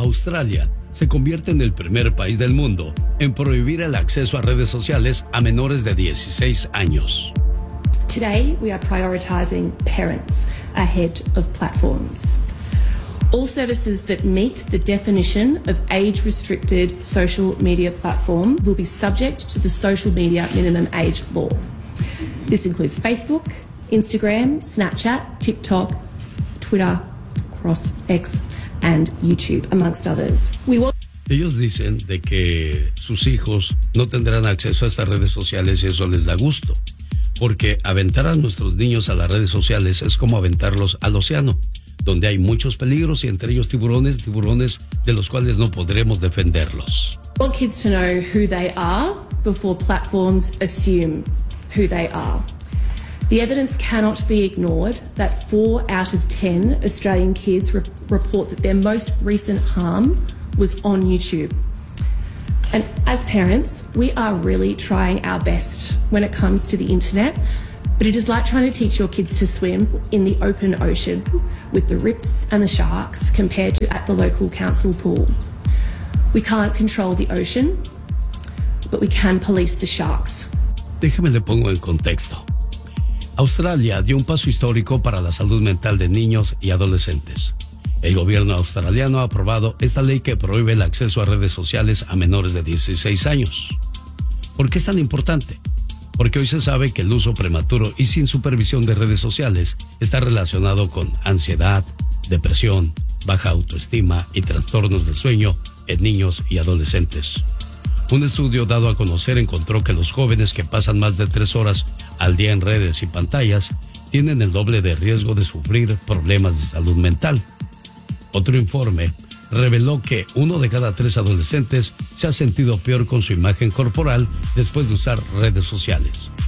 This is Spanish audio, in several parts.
Australia se convierte en el primer país del mundo en prohibir el acceso a redes sociales a menores de 16 años. Today, we are prioritizing parents ahead of platforms. All services that meet the definition of age-restricted social media platform will be subject to the Social Media Minimum Age Law. This includes Facebook, Instagram, Snapchat, TikTok, Twitter, X, and YouTube, amongst others. Ellos dicen de que sus hijos no tendrán acceso a estas redes sociales y eso les da gusto, porque aventar a nuestros niños a las redes sociales es como aventarlos al océano, donde hay muchos peligros y entre ellos tiburones de los cuales no podremos defenderlos. We want kids to know who they are before platforms assume who they are. The evidence cannot be ignored that 4 out of 10 Australian kids report that their most recent harm was on YouTube. And as parents, we are really trying our best when it comes to the internet, but it is like trying to teach your kids to swim in the open ocean with the rips and the sharks compared to at the local council pool. We can't control the ocean, but we can police the sharks. Déjame le pongo en contexto. Australia dio un paso histórico para la salud mental de niños y adolescentes. El gobierno australiano ha aprobado esta ley que prohíbe el acceso a redes sociales a menores de 16 años. ¿Por qué es tan importante? Porque hoy se sabe que el uso prematuro y sin supervisión de redes sociales está relacionado con ansiedad, depresión, baja autoestima y trastornos de sueño en niños y adolescentes. Un estudio dado a conocer encontró que los jóvenes que pasan más de 3 horas al día en redes y pantallas tienen el doble de riesgo de sufrir problemas de salud mental. Otro informe reveló que 1 de cada 3 adolescentes se ha sentido peor con su imagen corporal después de usar redes sociales.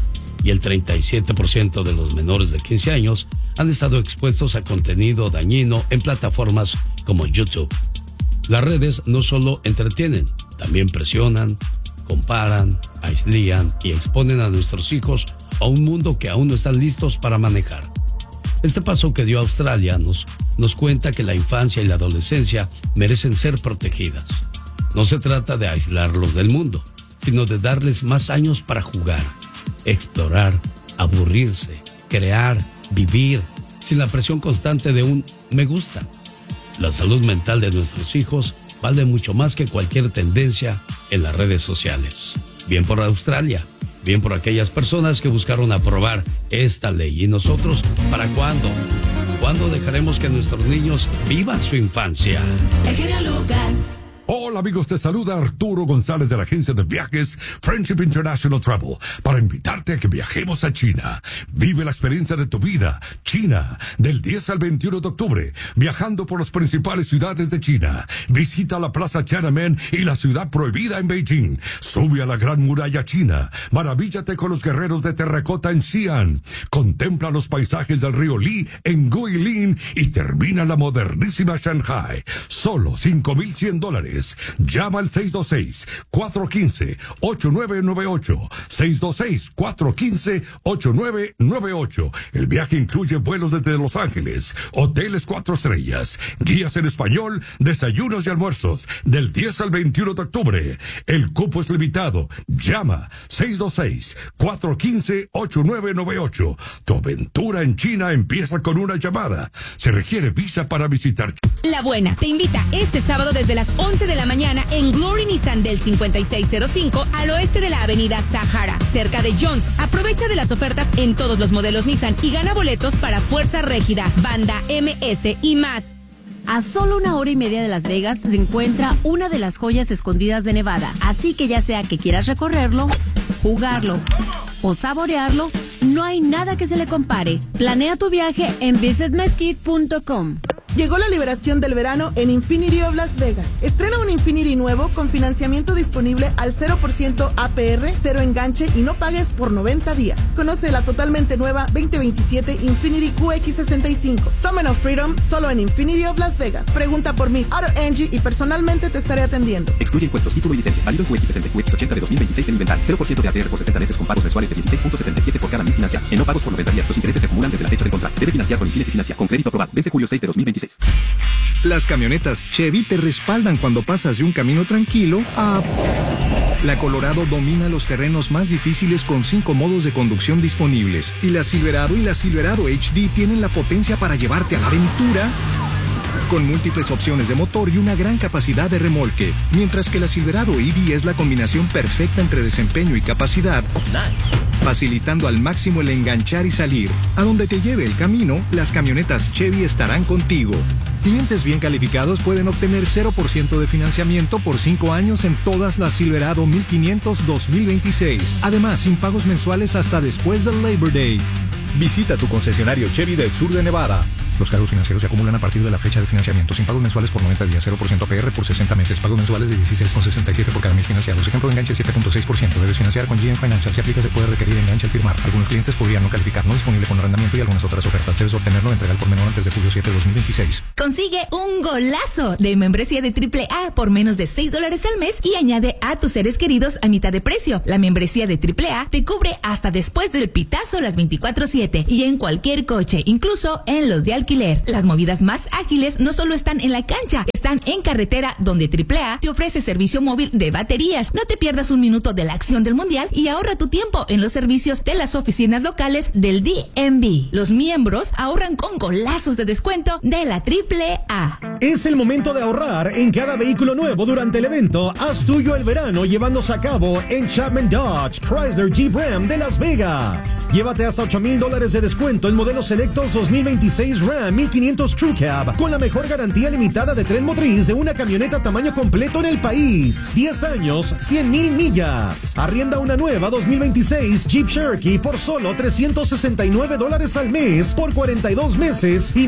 Y el 37% de los menores de 15 años han estado expuestos a contenido dañino en plataformas como YouTube. Las redes no solo entretienen, también presionan, comparan, aíslan y exponen a nuestros hijos a un mundo que aún no están listos para manejar. Este paso que dio Australia nos cuenta que la infancia y la adolescencia merecen ser protegidas. No se trata de aislarlos del mundo, sino de darles más años para jugar, explorar, aburrirse, crear, vivir, sin la presión constante de un me gusta. La salud mental de nuestros hijos vale mucho más que cualquier tendencia en las redes sociales. Bien por Australia, bien por aquellas personas que buscaron aprobar esta ley. ¿Y nosotros para cuándo? ¿Cuándo dejaremos que nuestros niños vivan su infancia? El genio Lucas. Hola amigos, te saluda Arturo González de la agencia de viajes Friendship International Travel para invitarte a que viajemos a China. Vive la experiencia de tu vida, China, del 10 al 21 de octubre, viajando por las principales ciudades de China. Visita la Plaza Tiananmen y la Ciudad Prohibida en Beijing. Sube a la Gran Muralla China. Maravíllate con los guerreros de terracota en Xi'an. Contempla los paisajes del río Li en Guilin y termina la modernísima Shanghai. Solo $5,100. Llama al 626-415-8998. 626-415-8998. El viaje incluye vuelos desde Los Ángeles, hoteles 4 estrellas, guías en español, desayunos y almuerzos, del 10 al 21 de octubre. El cupo es limitado. Llama 626-415-8998. Tu aventura en China empieza con una llamada. Se requiere visa para visitar. La Buena te invita este sábado desde las 11 de la mañana en Glory Nissan del 5605 al oeste de la avenida Sahara, cerca de Jones. Aprovecha de las ofertas en todos los modelos Nissan y gana boletos para Fuerza Régida, Banda MS y más. A solo 1 hora y media de Las Vegas se encuentra una de las joyas escondidas de Nevada. Así que ya sea que quieras recorrerlo, jugarlo o saborearlo, no hay nada que se le compare. Planea tu viaje en visitmesquite.com. Llegó la liberación del verano en Infinity of Las Vegas. Estrena un Infinity nuevo con financiamiento disponible al 0% APR, 0 enganche y no pagues por 90 días. Conoce la totalmente nueva 2027 Infinity QX65. Summer of Freedom, solo en Infinity of Las Vegas. Pregunta por mí, Auto Angie, y personalmente te estaré atendiendo. Excluye impuestos, título y licencia. Válido en QX60 y QX80 de 2026 en inventario. 0% de APR por 60 meses con pagos mensuales de 16.67 por cada mil financiado. En no pagos por 90 días, los intereses se acumulan desde la fecha del contrato. Debe financiar con Infinity Financia con crédito aprobado. Vence julio 6 de 2026. 2026. Las camionetas Chevy te respaldan cuando pasas de un camino tranquilo a... La Colorado domina los terrenos más difíciles con 5 modos de conducción disponibles. Y la Silverado y la Silverado HD tienen la potencia para llevarte a la aventura con múltiples opciones de motor y una gran capacidad de remolque. Mientras que la Silverado EV es la combinación perfecta entre desempeño y capacidad, facilitando al máximo el enganchar y salir. A donde te lleve el camino, las camionetas Chevy estarán contigo. Clientes bien calificados pueden obtener 0% de financiamiento por 5 años en todas las Silverado 1500 2026. Además, sin pagos mensuales hasta después del Labor Day. Visita tu concesionario Chevy del sur de Nevada. Los cargos financieros se acumulan a partir de la fecha de financiamiento, sin pagos mensuales por 90 días, 0% APR por 60 meses, pagos mensuales de 16,67 por cada 1000 financiados. Ejemplo de enganche 7.6%. Debes financiar con GM Financial. Si aplica, se puede requerir enganche al firmar. Algunos clientes podrían no calificar. No disponible con arrendamiento y algunas otras ofertas. Debes obtenerlo de entrega al por menor antes de julio 7 de 2026. Consigue un golazo de membresía de AAA por menos de $6 al mes y añade a tus seres queridos a mitad de precio. La membresía de AAA te cubre hasta después del pitazo las 24/7 y en cualquier coche, incluso en los de alquiler. Las movidas más ágiles no solo están en la cancha, están en carretera, donde AAA te ofrece servicio móvil de baterías. No te pierdas un minuto de la acción del mundial y ahorra tu tiempo en los servicios de las oficinas locales del DMV. Los miembros ahorran con golazos de descuento de la AAA. Es el momento de ahorrar en cada vehículo nuevo durante el evento Haz Tuyo el Verano, llevándose a cabo en Chapman Dodge Chrysler Jeep Ram de Las Vegas. Llévate hasta $8,000 de descuento en modelos selectos 2026 Ram 1500 Crew Cab con la mejor garantía limitada de tren motriz de una camioneta tamaño completo en el país. 10 años, 100,000 millas. Arrienda una nueva 2026 Jeep Cherokee por solo $369 al mes por 42 meses y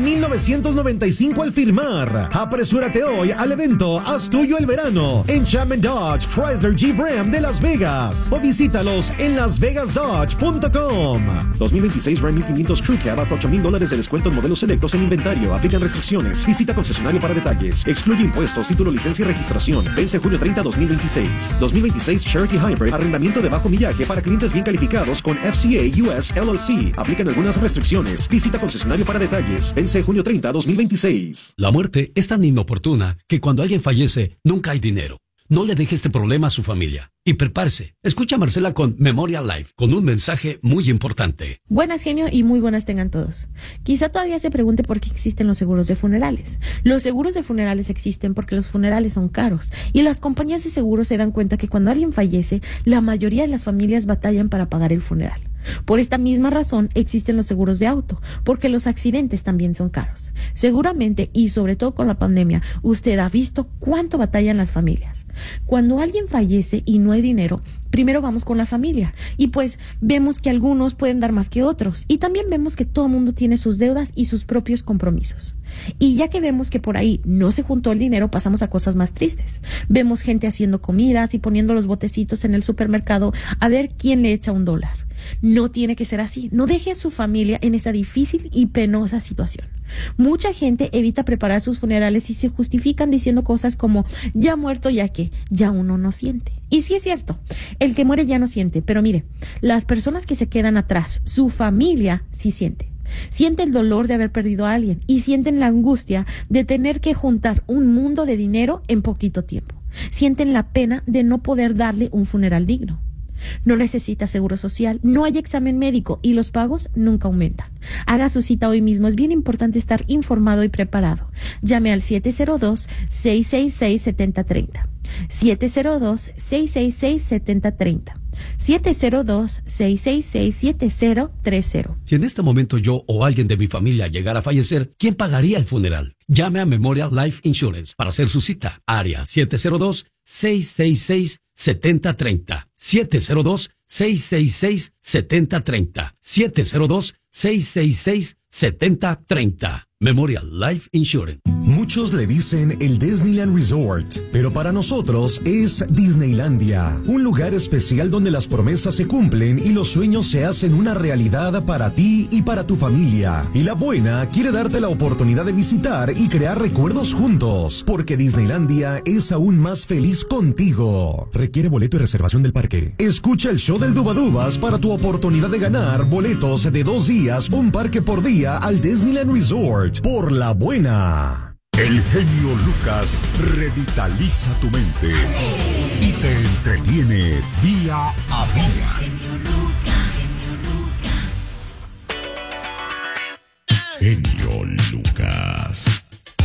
$1,995 al firmar. Apresúrate hoy al evento Haz Tuyo el Verano en Chapman Dodge Chrysler Jeep Ram de Las Vegas o visítalos en lasvegasdodge.com. 2026 Ram 1500 Crew Cab hasta $8,000 de descuento en modelos selectos en inventario. Aplican restricciones. Visita concesionario para detalles. Excluye impuestos, título, licencia y registración. Vence junio 30, 2026. 2026 Cherokee Hybrid. Arrendamiento de bajo millaje para clientes bien calificados con FCA US LLC. Aplican algunas restricciones. Visita concesionario para detalles. Vence junio 30, 2026. La muerte es tan inoportuna que cuando alguien fallece, nunca hay dinero. No le deje este problema a su familia. Y prepárese. Escucha a Marcela con Memorial Life, con un mensaje muy importante. Buenas, genio, y muy buenas tengan todos. Quizá todavía se pregunte por qué existen los seguros de funerales. Los seguros de funerales existen porque los funerales son caros. Y las compañías de seguros se dan cuenta que cuando alguien fallece, la mayoría de las familias batallan para pagar el funeral. Por esta misma razón existen los seguros de auto, porque los accidentes también son caros. Seguramente, y sobre todo con la pandemia, usted ha visto cuánto batallan las familias. Cuando alguien fallece y no hay dinero, primero vamos con la familia y pues vemos que algunos pueden dar más que otros y también vemos que todo el mundo tiene sus deudas y sus propios compromisos. Y ya que vemos que por ahí no se juntó el dinero, pasamos a cosas más tristes. Vemos gente haciendo comidas y poniendo los botecitos en el supermercado a ver quién le echa $1. No tiene que ser así. No deje a su familia en esa difícil y penosa situación. Mucha gente evita preparar sus funerales y se justifican diciendo cosas como ya muerto ya que ya uno no siente. Y sí es cierto, el que muere ya no siente, pero mire, las personas que se quedan atrás, su familia sí siente. Siente el dolor de haber perdido a alguien y sienten la angustia de tener que juntar un mundo de dinero en poquito tiempo. Sienten la pena de no poder darle un funeral digno. No necesita seguro social, no hay examen médico y los pagos nunca aumentan. Haga su cita hoy mismo, es bien importante estar informado y preparado. Llame al 702-666-7030. 702-666-7030. 702-666-7030. Si en este momento yo o alguien de mi familia llegara a fallecer, ¿quién pagaría el funeral? Llame a Memorial Life Insurance para hacer su cita. Área 702-666-7030. 702-666-7030. 702-666-7030. Memorial Life Insurance. Muchos le dicen el Disneyland Resort, pero para nosotros es Disneylandia, un lugar especial donde las promesas se cumplen y los sueños se hacen una realidad para ti y para tu familia. Y La Buena quiere darte la oportunidad de visitar y crear recuerdos juntos, porque Disneylandia es aún más feliz contigo. Requiere boleto y reservación del parque. Escucha el show del Dubadubas para tu oportunidad de ganar boletos de 2 días, un parque por día al Disneyland Resort. Resort, por la buena. El genio Lucas revitaliza tu mente y te entretiene día a día. Genio Lucas.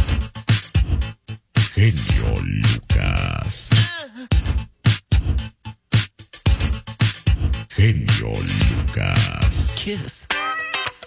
Genio Lucas. Genio Lucas. Kiss.